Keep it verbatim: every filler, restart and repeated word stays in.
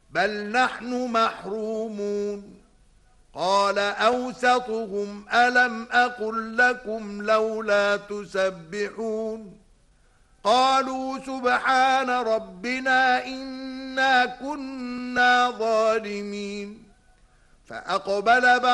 بل نحن محرومون. قال أوسطهم ألم أقل لكم لولا تسبحون؟ قالوا سبحان ربنا إنا كنا ظالمين. فأقبل